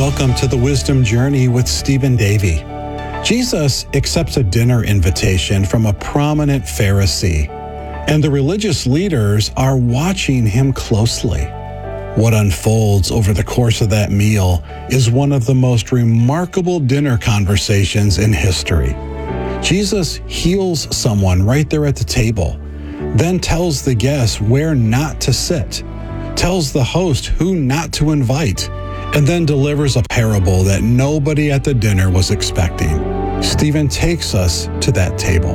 Welcome to the Wisdom Journey with Stephen Davey. Jesus accepts a dinner invitation from a prominent Pharisee, and the religious leaders are watching him closely. What unfolds over the course of that meal is one of the most remarkable dinner conversations in history. Jesus heals someone right there at the table, then tells the guests where not to sit, tells the host who not to invite, and then delivers a parable that nobody at the dinner was expecting. Stephen takes us to that table.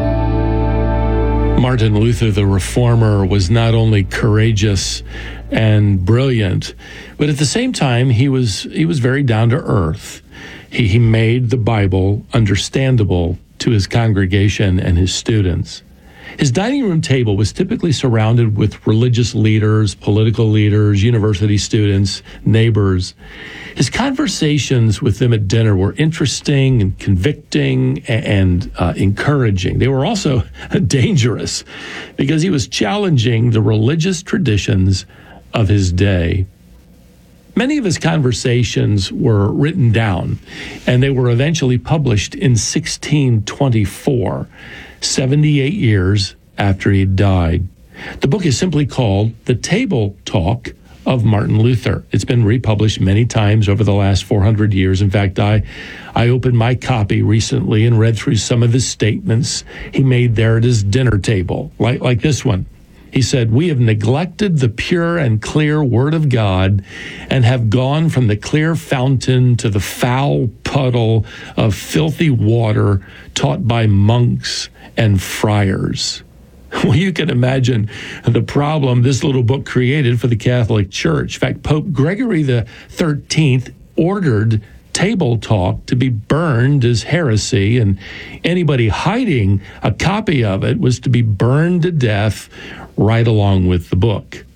Martin Luther, the reformer, was not only courageous and brilliant, but at the same time, he was very down to earth. He made the Bible understandable to his congregation and his students. His dining room table was typically surrounded with religious leaders, political leaders, university students, neighbors. His conversations with them at dinner were interesting and convicting and encouraging. They were also dangerous because he was challenging the religious traditions of his day. Many of his conversations were written down, and they were eventually published in 1624, 78 years after he died. The book is simply called The Table Talk of Martin Luther. It's been republished many times over the last 400 years. In fact, I opened my copy recently and read through some of his statements he made there at his dinner table, like this one. He said, "We have neglected the pure and clear Word of God and have gone from the clear fountain to the foul puddle of filthy water taught by monks and friars." Well, you can imagine the problem this little book created for the Catholic Church. In fact, Pope Gregory XIII ordered Table Talk to be burned as heresy, and anybody hiding a copy of it was to be burned to death right along with the book.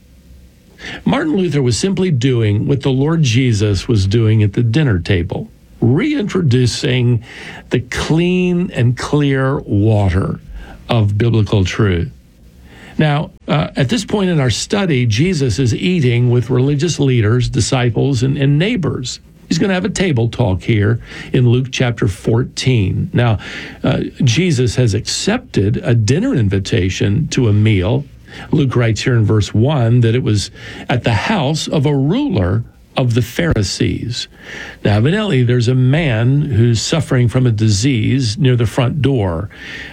Martin Luther was simply doing what the Lord Jesus was doing at the dinner table, reintroducing the clean and clear water of biblical truth. Now, at this point in our study, Jesus is eating with religious leaders, disciples, and neighbors. He's going to have a table talk here in Luke chapter 14. Now, Jesus has accepted a dinner invitation to a meal. Luke writes here in verse 1 that it was at the house of a ruler of the Pharisees. Now, evidently, there's a man who's suffering from a disease near the front door.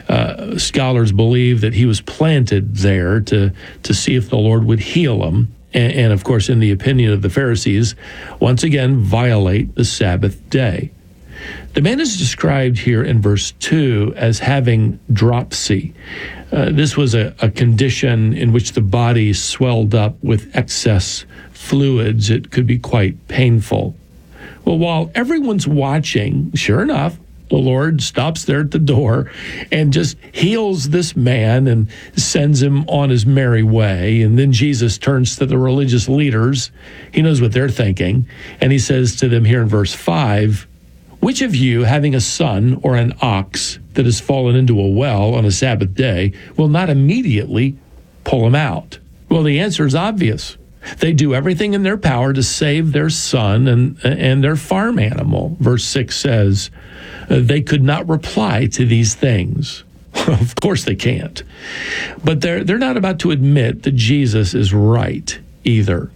Scholars believe that he was planted there to see if the Lord would heal him. And of course, in the opinion of the Pharisees, once again, violate the Sabbath day. The man is described here in verse 2 as having dropsy. This was a condition in which the body swelled up with excess fluids. It could be quite painful. Well, while everyone's watching, sure enough, the Lord stops there at the door and just heals this man and sends him on his merry way. And then Jesus turns to the religious leaders. He knows what they're thinking. And he says to them here in verse 5, "Which of you, having a son or an ox that has fallen into a well on a Sabbath day, will not immediately pull him out?" Well, the answer is obvious. They do everything in their power to save their son and their farm animal. Verse 6 says, they could not reply to these things. Of course they can't. But they're not about to admit that Jesus is right either.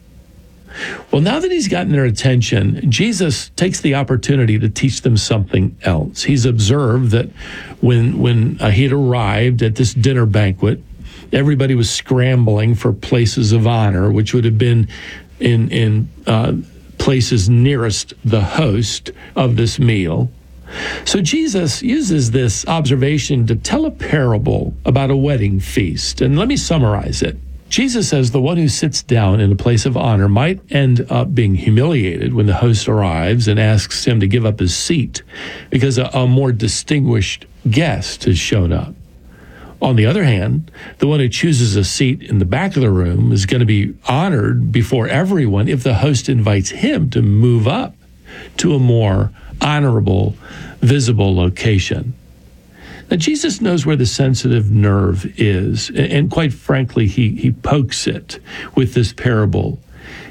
Well, now that he's gotten their attention, Jesus takes the opportunity to teach them something else. He's observed that when he had arrived at this dinner banquet, everybody was scrambling for places of honor, which would have been in places nearest the host of this meal. So Jesus uses this observation to tell a parable about a wedding feast. And let me summarize it. Jesus says the one who sits down in a place of honor might end up being humiliated when the host arrives and asks him to give up his seat because a more distinguished guest has shown up. On the other hand, the one who chooses a seat in the back of the room is going to be honored before everyone if the host invites him to move up to a more honorable, visible location. Now, Jesus knows where the sensitive nerve is, and quite frankly, he pokes it with this parable.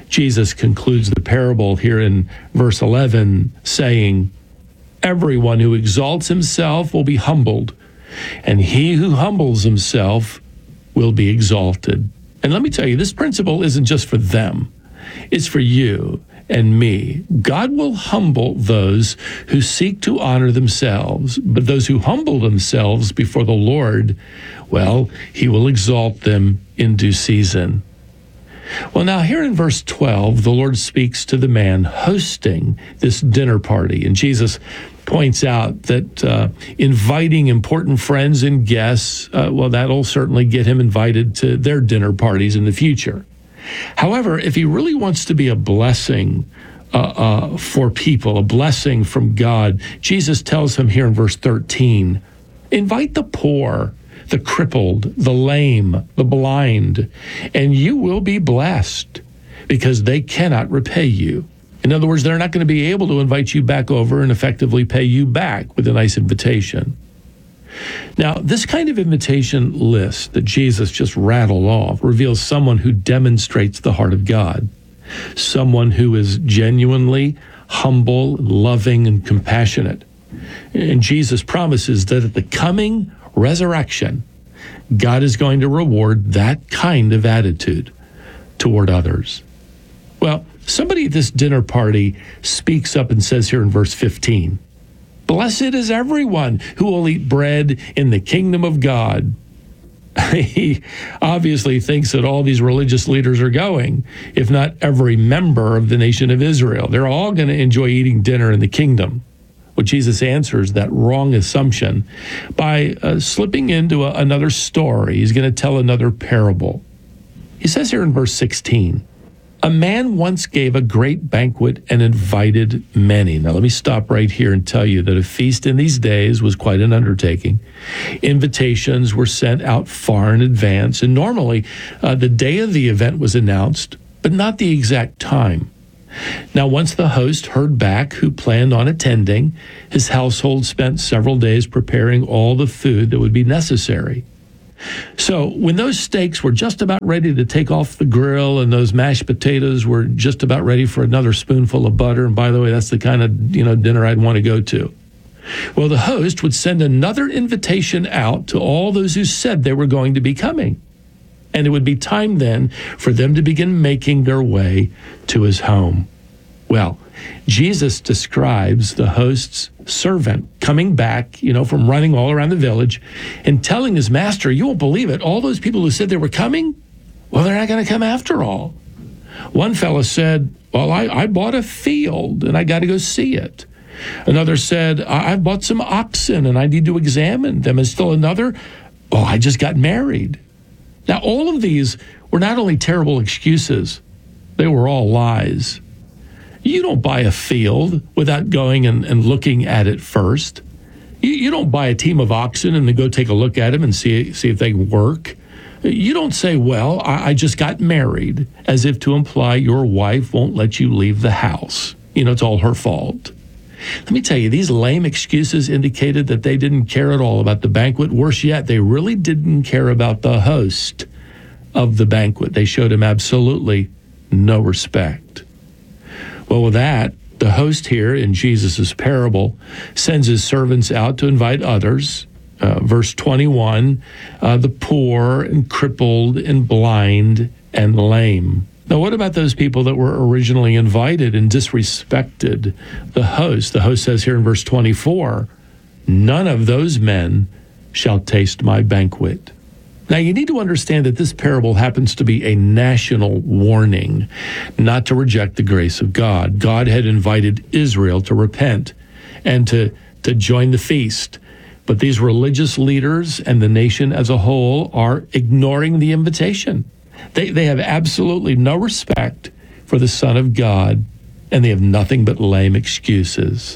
Jesus concludes the parable here in verse 11, saying, "Everyone who exalts himself will be humbled, and he who humbles himself will be exalted." And let me tell you, this principle isn't just for them. It's for you and me. God will humble those who seek to honor themselves, but those who humble themselves before the Lord, well, he will exalt them in due season. Well, now here in verse 12, the Lord speaks to the man hosting this dinner party. And Jesus points out that inviting important friends and guests, well, that'll certainly get him invited to their dinner parties in the future. However, if he really wants to be a blessing for people, a blessing from God, Jesus tells him here in verse 13, invite the poor, the crippled, the lame, the blind, and you will be blessed because they cannot repay you. In other words, they're not going to be able to invite you back over and effectively pay you back with a nice invitation. Now, this kind of invitation list that Jesus just rattled off reveals someone who demonstrates the heart of God, someone who is genuinely humble, loving, and compassionate. And Jesus promises that at the coming resurrection, God is going to reward that kind of attitude toward others. Well, somebody at this dinner party speaks up and says here in verse 15, "Blessed is everyone who will eat bread in the kingdom of God." He obviously thinks that all these religious leaders are going, if not every member of the nation of Israel. They're all going to enjoy eating dinner in the kingdom. Well, Jesus answers that wrong assumption by slipping into another story. He's going to tell another parable. He says here in verse 16, "A man once gave a great banquet and invited many." Now, let me stop right here and tell you that a feast in these days was quite an undertaking. Invitations were sent out far in advance, and normally the day of the event was announced, but not the exact time. Now, once the host heard back who planned on attending, his household spent several days preparing all the food that would be necessary. So when those steaks were just about ready to take off the grill and those mashed potatoes were just about ready for another spoonful of butter, and by the way, that's the kind of dinner I'd want to go to, well, the host would send another invitation out to all those who said they were going to be coming. And it would be time then for them to begin making their way to his home. Well, Jesus describes the host's servant coming back, from running all around the village and telling his master, "You won't believe it, all those people who said they were coming, well, they're not going to come after all." One fellow said, "Well, I bought a field and I got to go see it." Another said, "I bought some oxen and I need to examine them." And still another, "Oh, I just got married." Now, all of these were not only terrible excuses, they were all lies. You don't buy a field without going and looking at it first. You don't buy a team of oxen and then go take a look at them and see if they work. You don't say, "Well, I just got married," as if to imply your wife won't let you leave the house. It's all her fault. Let me tell you, these lame excuses indicated that they didn't care at all about the banquet. Worse yet, they really didn't care about the host of the banquet. They showed him absolutely no respect. Well, with that, the host here in Jesus' parable sends his servants out to invite others. Verse 21, the poor and crippled and blind and lame. Now, what about those people that were originally invited and disrespected the host? The host says here in verse 24, "None of those men shall taste my banquet." Now, you need to understand that this parable happens to be a national warning not to reject the grace of God. God had invited Israel to repent and to join the feast. But these religious leaders and the nation as a whole are ignoring the invitation. They have absolutely no respect for the Son of God, and they have nothing but lame excuses.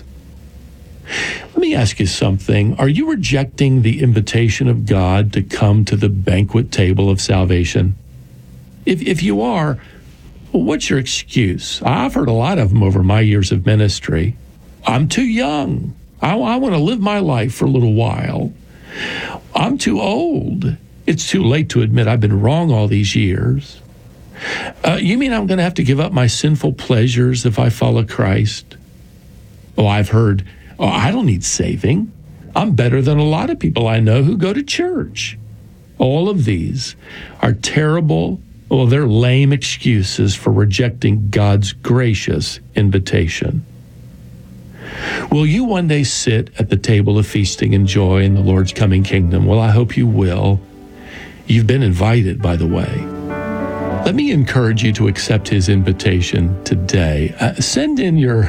Let me ask you something. Are you rejecting the invitation of God to come to the banquet table of salvation? If you are, what's your excuse? I've heard a lot of them over my years of ministry. "I'm too young. I want to live my life for a little while. I'm too old. It's too late to admit I've been wrong all these years." You mean I'm going to have to give up my sinful pleasures if I follow Christ? Oh, I've heard, I don't need saving. I'm better than a lot of people I know who go to church. All of these are terrible, they're lame excuses for rejecting God's gracious invitation. Will you one day sit at the table of feasting and joy in the Lord's coming kingdom? Well, I hope you will. You've been invited, by the way. Let me encourage you to accept his invitation today. Send in your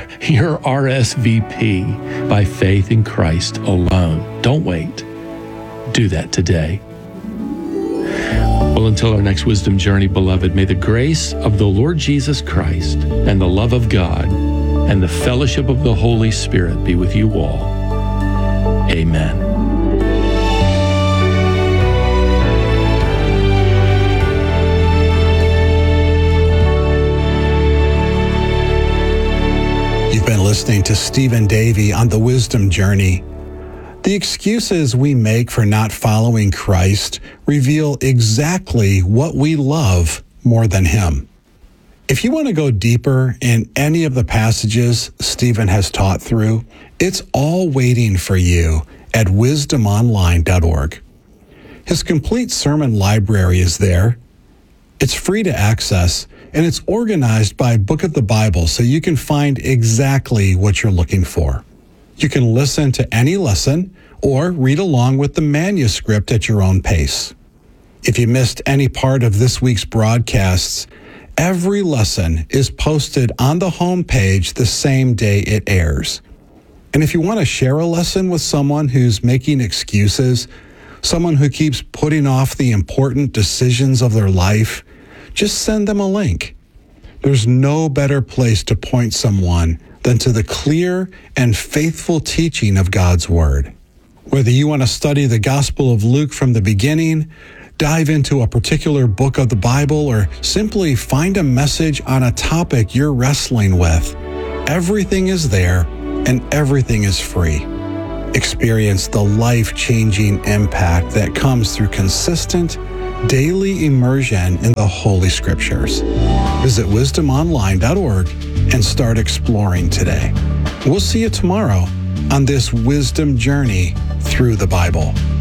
RSVP by faith in Christ alone. Don't wait. Do that today. Well, until our next wisdom journey, beloved, may the grace of the Lord Jesus Christ and the love of God and the fellowship of the Holy Spirit be with you all. Amen. You've been listening to Stephen Davey on the Wisdom Journey. The excuses we make for not following Christ reveal exactly what we love more than him. If you want to go deeper in any of the passages Stephen has taught through, it's all waiting for you at wisdomonline.org. His complete sermon library is there. It's free to access, and it's organized by book of the Bible, so you can find exactly what you're looking for. You can listen to any lesson or read along with the manuscript at your own pace. If you missed any part of this week's broadcasts, every lesson is posted on the homepage the same day it airs. And if you want to share a lesson with someone who's making excuses, someone who keeps putting off the important decisions of their life, just send them a link. There's no better place to point someone than to the clear and faithful teaching of God's Word. Whether you want to study the Gospel of Luke from the beginning, dive into a particular book of the Bible, or simply find a message on a topic you're wrestling with, everything is there and everything is free. Experience the life-changing impact that comes through consistent, daily immersion in the Holy Scriptures. Visit wisdomonline.org and start exploring today. We'll see you tomorrow on this wisdom journey through the Bible.